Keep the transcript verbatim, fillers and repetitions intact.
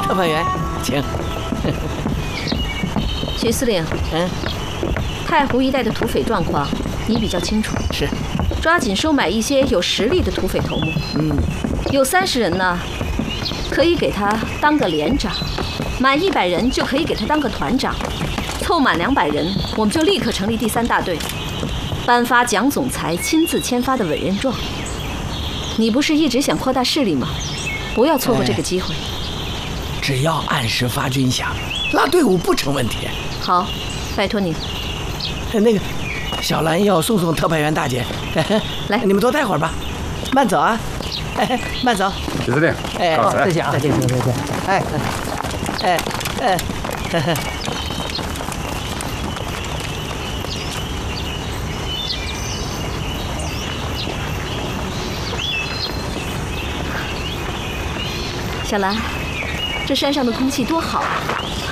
特派员，请。 徐司令， 嗯， 太湖一带的土匪状况你比较清楚， 是， 抓紧收买一些有实力的土匪头目。 嗯， 有三十人呢，可以给他当个连长；满一百人就可以给他当个团长；凑满两百人，我们就立刻成立第三大队，颁发蒋总裁亲自签发的委任状。你不是一直想扩大势力吗？不要错过这个机会。 只要按时发军饷，拉队伍不成问题。 好，拜托你。 那个，小兰要送送特派员大姐， 来， 你们多待会儿吧，慢走啊，哎，慢走。 徐司令， 哎， 告辞， 再见啊，再见，再见，再见。哎，哎，哎，呵呵。 小兰，这山上的空气多好啊！